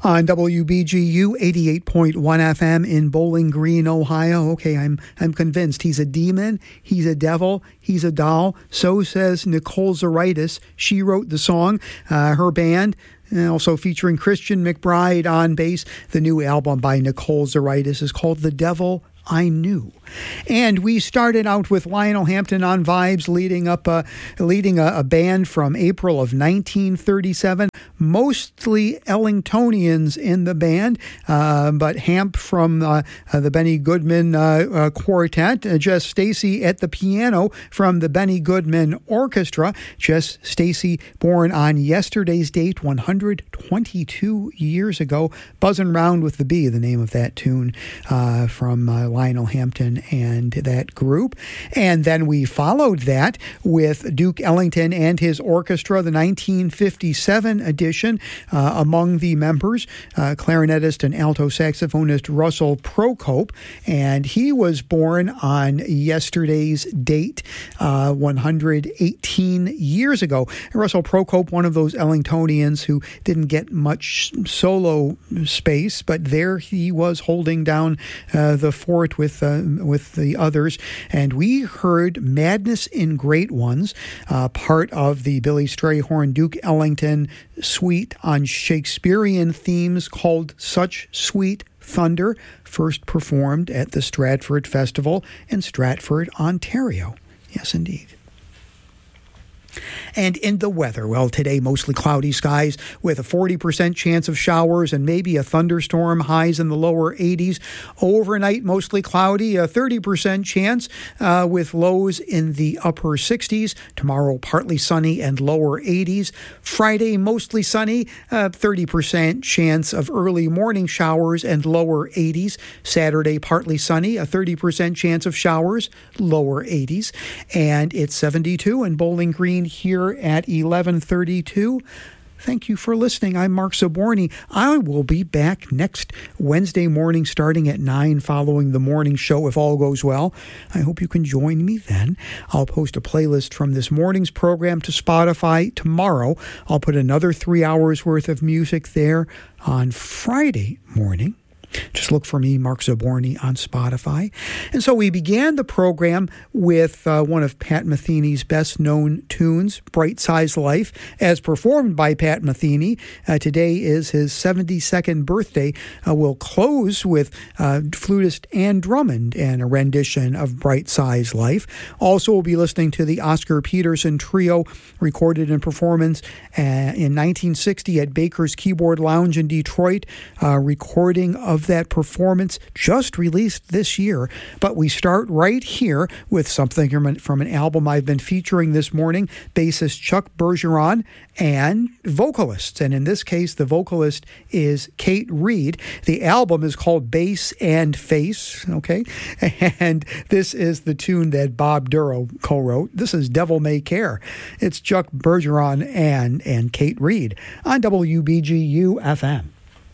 On WBGU 88.1 FM in Bowling Green, Ohio. Okay, I'm convinced he's a demon, he's a devil, he's a doll. So says Nicole Zaritis. She wrote the song. Her band, also featuring Christian McBride on bass. The new album by Nicole Zaritis is called The Devil I Knew. And we started out with Lionel Hampton on vibes, leading a band from April of 1937, mostly Ellingtonians in the band, but Hamp from the Benny Goodman Quartet, Jess Stacy at the piano from the Benny Goodman Orchestra. Jess Stacy, born on yesterday's date, 122 years ago. Buzzin' Round with the Bee, the name of that tune from Lionel Hampton and that group. And then we followed that with Duke Ellington and his orchestra, the 1957 edition. Among the members, clarinetist and alto saxophonist Russell Procope, and he was born on yesterday's date, 118 years ago. Russell Procope, one of those Ellingtonians who didn't get much solo space, but there he was holding down the fort with the others. And we heard Madness in Great Ones, part of the Billy Strayhorn Duke Ellington suite on Shakespearean themes called Such Sweet Thunder, first performed at the Stratford Festival in Stratford, Ontario. Yes, indeed. And in the weather, well, today mostly cloudy skies with a 40% chance of showers and maybe a thunderstorm, highs in the lower 80s. Overnight, mostly cloudy, a 30% chance with lows in the upper 60s. Tomorrow, partly sunny and lower 80s. Friday, mostly sunny, 30% chance of early morning showers and lower 80s. Saturday, partly sunny, a 30% chance of showers, lower 80s. And it's 72 in Bowling Green here at 11:32. Thank you for listening. I'm Mark Zaborny. I will be back next Wednesday morning starting at 9 following the morning show if all goes well. I hope you can join me then. I'll post a playlist from this morning's program to Spotify tomorrow. I'll put another 3 hours worth of music there on Friday morning. Just look for me, Mark Zaborny, on Spotify. And so we began the program with one of Pat Metheny's best-known tunes, Bright Size Life, as performed by Pat Metheny. Today is his 72nd birthday. We'll close with flutist Ann Drummond and a rendition of Bright Size Life. Also, we'll be listening to the Oscar Peterson Trio, recorded in performance in 1960 at Baker's Keyboard Lounge in Detroit. Recording of that performance just released this year. But we start right here with something from an album I've been featuring this morning, bassist Chuck Bergeron and vocalists. And in this case, the vocalist is Kate Reid. The album is called Bass and Face, okay? And this is the tune that Bob Duro co-wrote. This is Devil May Care. It's Chuck Bergeron and Kate Reid on WBGU FM.